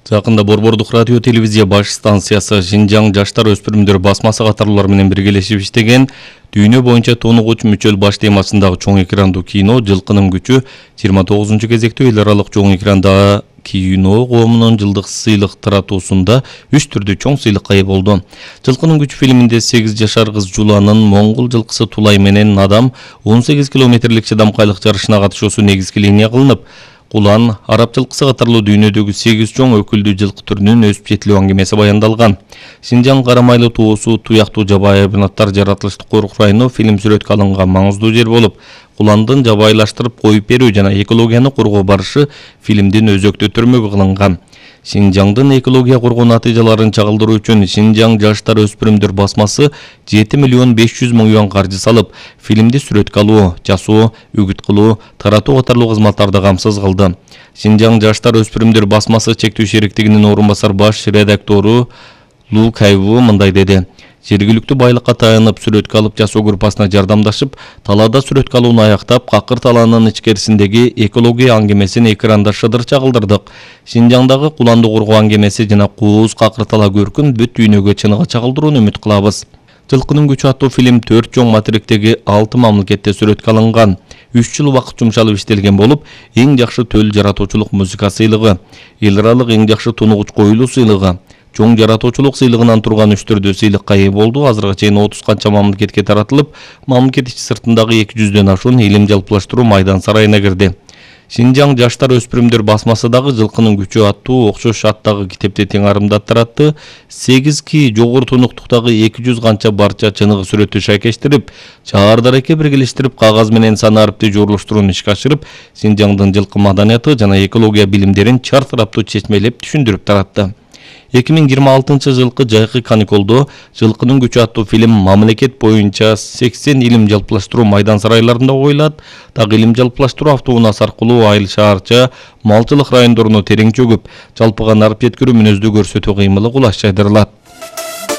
Жақында Борбордук радио телевизия баш станциясы Шинжаң жаштар өспүрүмдөр басмасы катарлар менен биргелешип иштеген дүйнө боюнча тонугуч мүчөл баш темасындагы чоң экрандуу кино «Жылкынын күчү» 29 кезектүү эл аралык чоң экрандагы кино коомунун жылдык сыйлык таратуусунда 3 түрдүү чоң сыйлыкка ээ болду. «Жылкынын күчү» фильминде 8 жашар кыз Жуланын моңгол жылкысы Тулай менен Надам 18 километрлик чыдамкайлык жарышына катышуусу негизги линия кылынып, Кулан, араб жылкысы катарлуу дүйнөдөгү 8 чоң өкүлдүү жылкы түрүнүн өсүп жетилүү аңгемеси баяндалган. Шинжаң карамайлуу туусу туяктуу жабайы хайванаттар жаратылыштык коркуш району фильм сүрөткө алынган маңыздуу жер болуп, Куландын жабайлаштырып коюп берүү жана экологияны коргоо барышы фильмдин өзөктүү түрмөгү кылынган. Шинжаңдын экология коргоо натыйжаларын чагылдыруу үчүн Шинжаң жаштар өспүрүмдөр басмасы 7 миллион 500 миң юан каржы салып, фильмди сүрөткө алуу, жасоо, үгүт кылуу, таратуу катарлуу кызматтарды камсыз кылды. Шинжаң жаштар өспүрүмдөр басмасы чектүү шериктигинин орун басар баш редактору Лу Кайву мындай деди: жергиликтүү байлыкка таянып сүрөткө алып жасоо группасына жардамдашып, талаада сүрөткө алууну аяктап, какыр талаанын ичкерисиндеги экология аңгемесин экранда шыдыр чагылдырдык. Шинжаңдагы куланды коргоо аңгемеси жана кууз какыр тала көркүн бүт дүйнөгө чыныгы чагылдырууну үмүт кылабыз. «Жылкынын күчү» аттуу фильм 4 чоң материктеги 6 мамлекетте сүрөткө алынган. 3 жыл убакыт жумшалып иштелген болуп, эң жакшы төл жаратуучулук музыка сыйлыгы, эл аралык эң жакшы тунугуч коюлуу сыйлыгы, чоң жаратуучулук сыйлыгынан турган 3 түрдүү сыйлыкка ээ болду. Азыркыга чейин 30 канча мамлекетке таратылып, мамлекет ичи сыртындагы 200дөн ашуун илим жалпылаштыруу майдан сарайына кирди. Шинжаң жаштар өспүрүмдөр басмасы дагы «Жылкынын күчү» аттуу окшош аттагы китепти тең арымдап таратты. 8 жогору тунуктуктагы 200 канча барча чыныгы сүрөттү шайкештирип, чаардареке биргелештирип, кагаз менен сан арыпты журулуштурууну ишке ашырып, Шинжаңдын жылкы маданияты жана экология билимдерин чар тараптуу чечмелеп түшүндүрүп таратты. 2026 жылкы жайкы каникулдо «Жылкынын күчү» аттуу фильм мамлекет боюнча 80 илим жалпылаштыруу майдан сарайларында коюлат. Так илим жалпылаштыруу автобус аркылуу айыл шаарча малчылык райондоруна терең чөгүп, жалпыга нарып жеткирүү мүнөздүү көрсөтүү кыймылы кулаш жайдырылат.